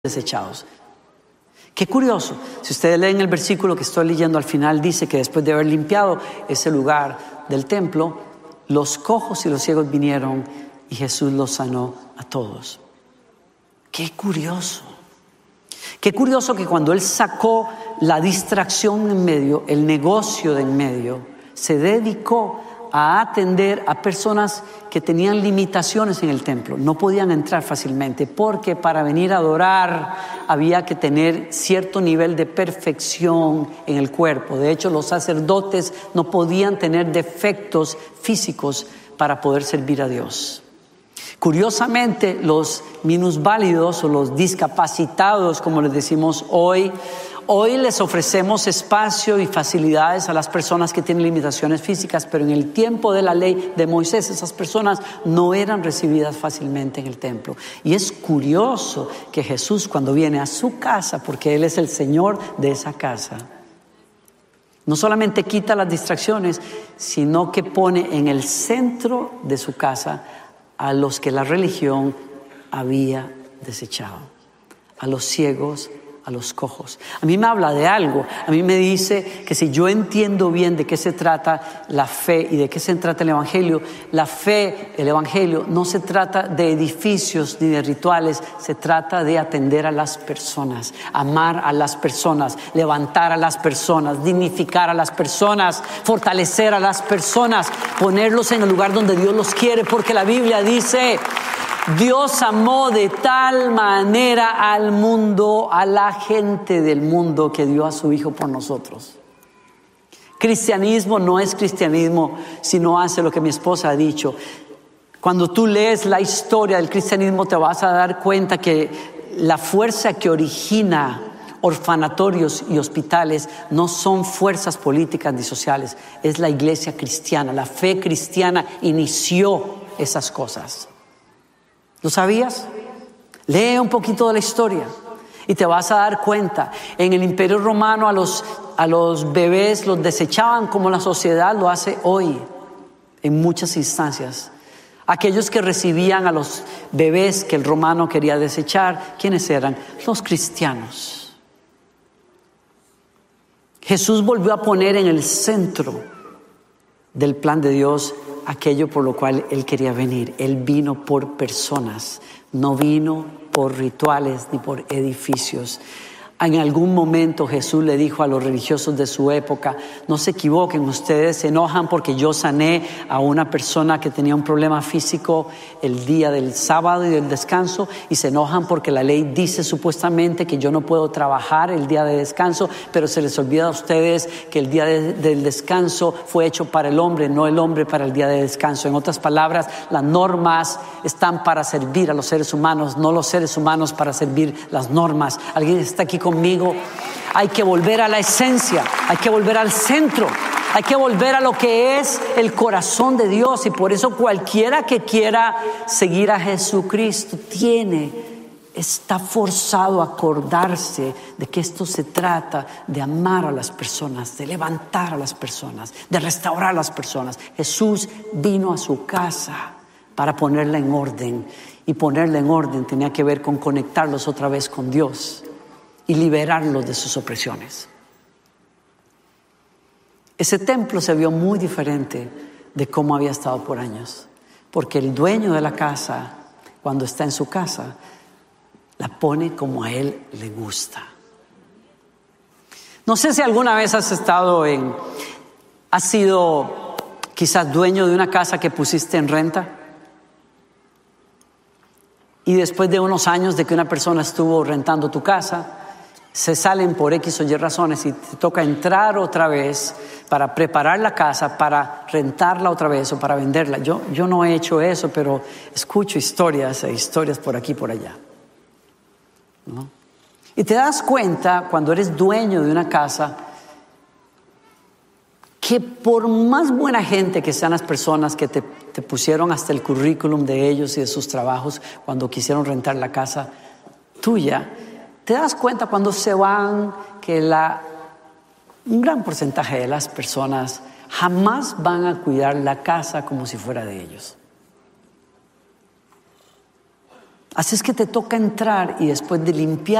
desechados. Qué curioso, si ustedes leen el versículo que estoy leyendo al final, dice que después de haber limpiado ese lugar del templo, los cojos y los ciegos vinieron y Jesús los sanó a todos. Qué curioso. Qué curioso que cuando Él sacó la distracción en medio, el negocio de en medio, se dedicó a atender a personas que tenían limitaciones en el templo. No podían entrar fácilmente porque para venir a adorar había que tener cierto nivel de perfección en el cuerpo. De hecho, los sacerdotes no podían tener defectos físicos para poder servir a Dios. Curiosamente, los minusválidos o los discapacitados, como les decimos hoy les ofrecemos espacio y facilidades a las personas que tienen limitaciones físicas, pero en el tiempo de la ley de Moisés, esas personas no eran recibidas fácilmente en el templo. Y es curioso que Jesús, cuando viene a su casa, porque Él es el Señor de esa casa, no solamente quita las distracciones, sino que pone en el centro de su casa a los que la religión había desechado, a los ciegos, a los cojos. A mí me habla de algo. A mí me dice que si yo entiendo bien de qué se trata la fe y de qué se trata el Evangelio, la fe, el Evangelio, no se trata de edificios ni de rituales, se trata de atender a las personas, amar a las personas, levantar a las personas, dignificar a las personas, fortalecer a las personas, ponerlos en el lugar donde Dios los quiere, porque la Biblia dice: Dios amó de tal manera al mundo, a la gente del mundo, que dio a su Hijo por nosotros. Cristianismo no es cristianismo si no hace lo que mi esposa ha dicho. Cuando tú lees la historia del cristianismo te vas a dar cuenta que la fuerza que origina orfanatorios y hospitales no son fuerzas políticas ni sociales, es la iglesia cristiana. La fe cristiana inició esas cosas. ¿Lo sabías? Lee un poquito de la historia y te vas a dar cuenta. En el Imperio Romano a los bebés los desechaban como la sociedad lo hace hoy en muchas instancias. Aquellos que recibían a los bebés que el romano quería desechar, ¿quiénes eran? Los cristianos. Jesús volvió a poner en el centro del plan de Dios aquello por lo cual Él quería venir. Él vino por personas, no vino por rituales ni por edificios. En algún momento Jesús le dijo a los religiosos de su época: no se equivoquen, ustedes se enojan porque yo sané a una persona que tenía un problema físico el día del sábado y del descanso, y se enojan porque la ley dice supuestamente que yo no puedo trabajar el día de descanso, pero se les olvida a ustedes que el día del descanso fue hecho para el hombre, no el hombre para el día de descanso. En otras palabras, las normas están para servir a los seres humanos, no los seres humanos para servir las normas. ¿Alguien está aquí conmigo? Hay que volver a la esencia, hay que volver al centro, hay que volver a lo que es el corazón de Dios. Y por eso cualquiera que quiera seguir a Jesucristo está forzado a acordarse de que esto se trata de amar a las personas, de levantar a las personas, de restaurar a las personas. Jesús vino a su casa para ponerla en orden, y ponerla en orden tenía que ver con conectarlos otra vez con Dios y liberarlos de sus opresiones. Ese templo se vio muy diferente de cómo había estado por años, porque el dueño de la casa, cuando está en su casa, la pone como a él le gusta. No sé si alguna vez has sido quizás dueño de una casa que pusiste en renta, y después de unos años de que una persona estuvo rentando tu casa, se salen por X o Y razones y te toca entrar otra vez para preparar la casa, para rentarla otra vez o para venderla. Yo no he hecho eso, pero escucho historias por aquí y por allá, ¿no? Y te das cuenta cuando eres dueño de una casa que por más buena gente que sean las personas que te pusieron hasta el currículum de ellos y de sus trabajos cuando quisieron rentar la casa tuya, te das cuenta cuando se van que un gran porcentaje de las personas jamás van a cuidar la casa como si fuera de ellos. Así es que te toca entrar y después de limpiar